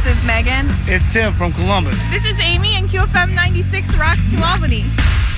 This is Megan. It's Tim from Columbus. This is Amy, and QFM 96 rocks to Albany.